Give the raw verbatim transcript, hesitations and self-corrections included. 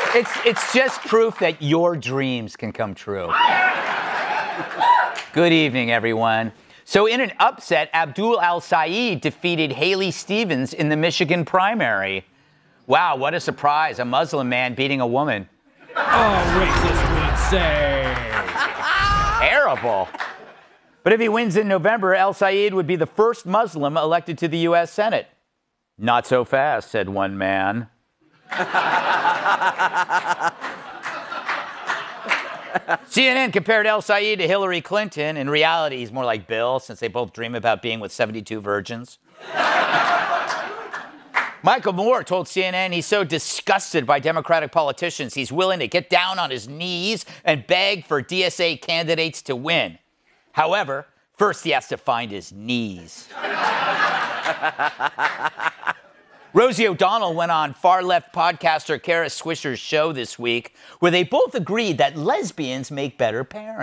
It's, it's just proof that your dreams can come true. Good evening, everyone. So in an upset, Abdul Al-Sayed defeated Haley Stevens in the Michigan primary. Wow, what a surprise. A Muslim man beating a woman. Oh, racist would say. Terrible. But if he wins in November, Al-Sayed would be the first Muslim elected to the U S Senate. Not so fast, said one man. C N N compared Al-Sayed to Hillary Clinton. In reality, he's more like Bill, since they both dream about being with seventy-two virgins. Michael Moore told C N N he's so disgusted by Democratic politicians, he's willing to get down on his knees and beg for D S A candidates to win. However, first he has to find his knees. Rosie O'Donnell went on far-left podcaster Kara Swisher's show this week, where they both agreed that lesbians make better parents.